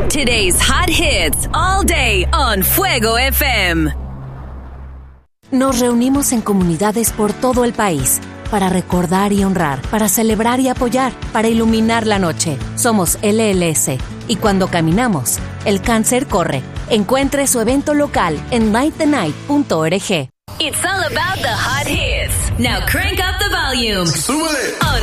Today's hot hits all day on Fuego FM. Nos reunimos en comunidades por todo el país para recordar y honrar, para celebrar y apoyar, para iluminar la noche. Somos LLS y cuando caminamos, el cáncer corre. Encuentre su evento local en nightthenight.org. It's all about the hot hits. Now crank up the volume. ¡Súbele!